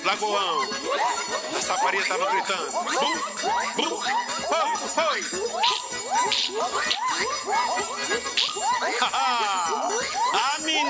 Lagoão. A saparia tava gritando. Bum, bum, foi, foi. Haha!